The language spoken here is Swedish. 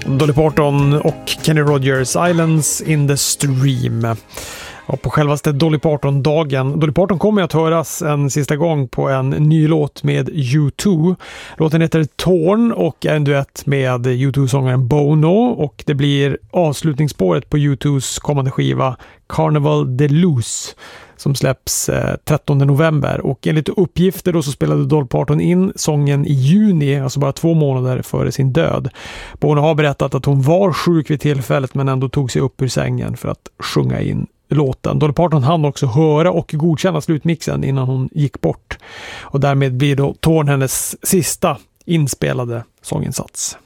Dolly Parton och Kenny Rogers, Islands in the Stream. Och på självaste Dolly Parton-dagen. Dolly Parton kommer att höras en sista gång på en ny låt med U2. Låten heter Torn och är en duett med U2-sångaren Bono. Och det blir avslutningsspåret på U2s kommande skiva Carnival Deluxe som släpps 13 november. Och enligt uppgifter då så spelade Dolly Parton in sången i juni, alltså bara 2 månader före sin död. Bono har berättat att hon var sjuk vid tillfället men ändå tog sig upp ur sängen för att sjunga in låten. Dolly Parton hann också höra och godkänna slutmixen innan hon gick bort. Och därmed blir då Torn hennes sista inspelade sånginsats.